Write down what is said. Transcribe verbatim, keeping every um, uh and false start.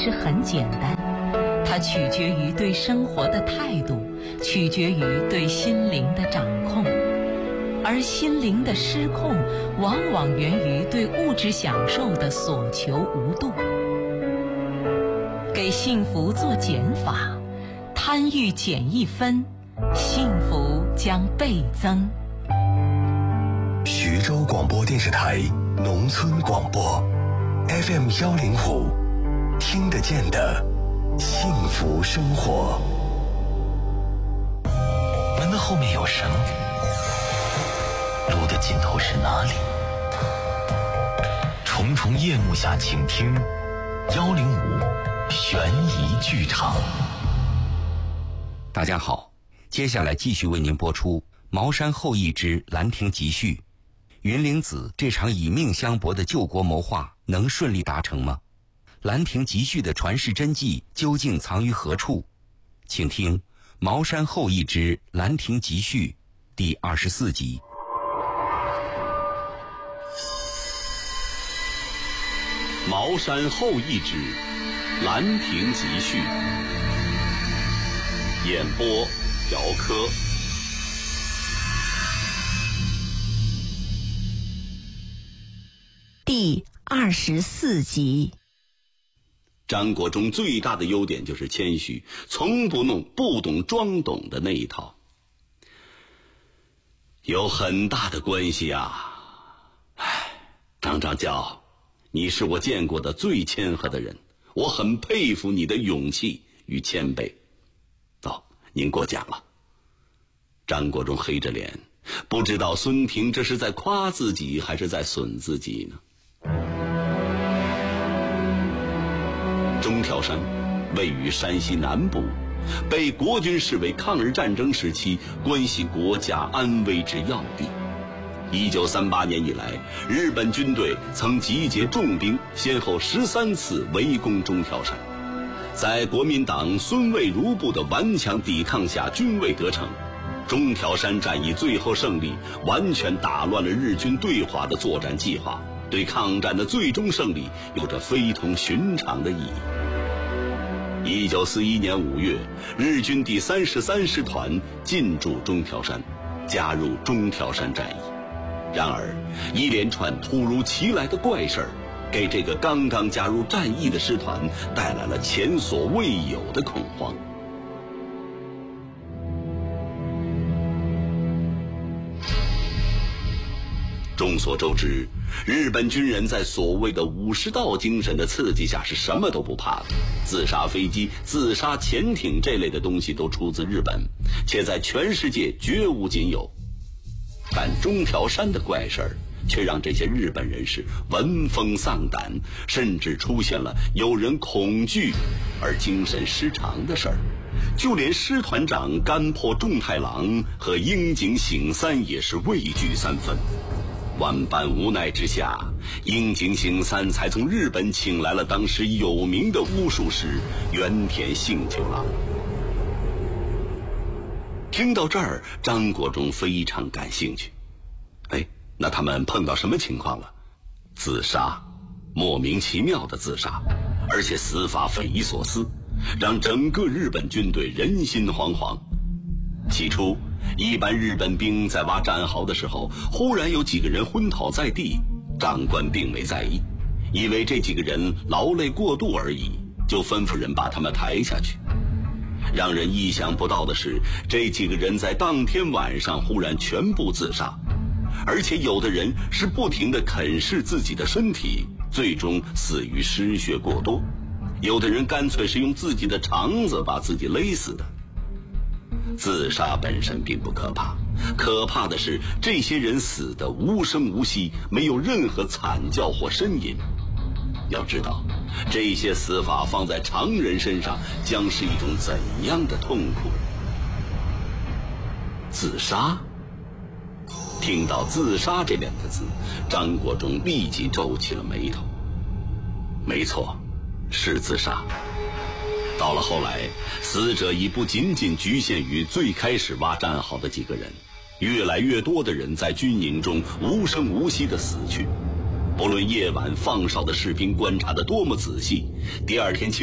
实很简单，它取决于对生活的态度，取决于对心灵的掌控。而心灵的失控，往往源于对物质享受的所求无度。给幸福做减法，贪欲减一分，幸福将倍增。 徐州广播电视台农村广播 F M 幺零五，听得见的幸福生活。门的后面有什么？路的尽头是哪里？重重夜幕下，请听幺零五悬疑剧场。 大家好，接下来继续为您播出《茅山后裔之兰亭集序》。云灵子这场以命相搏的救国谋划能顺利达成吗？兰亭集序的传世真迹究竟藏于何处？请听《茅山后裔之兰亭集序》第二十四集。 茅山后裔之兰亭集序，演播姚科。 第二十四集。 张国忠最大的优点就是谦虚，从不弄不懂装懂的那一套。有很大的关系啊！唉，张张教，你是我见过的最谦和的人，我很佩服你的勇气与谦卑。哦，您过奖了。张国忠黑着脸，不知道孙平这是在夸自己还是在损自己呢。中条山位于山西南部，被国军视为抗日战争时期关系国家安危之要地。一九三八年以来，日本军队曾集结重兵，先后十三次围攻中条山。在国民党孙蔚如部的顽强抵抗下，均未得逞。中条山战役最后胜利，完全打乱了日军对华的作战计划，对抗战的最终胜利有着非同寻常的意义。一九四一年五月，日军第三十三师团进驻中条山，加入中条山战役。然而，一连串突如其来的怪事儿，给这个刚刚加入战役的师团带来了前所未有的恐慌。众所周知，日本军人在所谓的武士道精神的刺激下是什么都不怕的，自杀飞机、自杀潜艇这类的东西都出自日本，且在全世界绝无仅有。但中条山的怪事儿却让这些日本人士闻风丧胆，甚至出现了有人恐惧而精神失常的事儿。就连师团长干破重太郎和樱井醒三也是畏惧三分。万般无奈之下，樱井醒三才从日本请来了当时有名的巫术师原田幸九郎。听到这儿，张国忠非常感兴趣。哎，那他们碰到什么情况了？自杀，莫名其妙的自杀，而且死法匪夷所思，让整个日本军队人心惶惶。起初，一般日本兵在挖战壕的时候，忽然有几个人昏倒在地，长官并没在意，以为这几个人劳累过度而已，就吩咐人把他们抬下去。让人意想不到的是，这几个人在当天晚上忽然全部自杀，而且有的人是不停地啃噬自己的身体，最终死于失血过多；有的人干脆是用自己的肠子把自己勒死的。自杀本身并不可怕，可怕的是这些人死得无声无息，没有任何惨叫或呻吟。要知道，这些死法放在常人身上将是一种怎样的痛苦？自杀？听到自杀这两个字，张国忠立即皱起了眉头。没错，是自杀。到了后来，死者已不仅仅局限于最开始挖战壕的几个人，越来越多的人在军营中无声无息地死去。不论夜晚放哨的士兵观察得多么仔细，第二天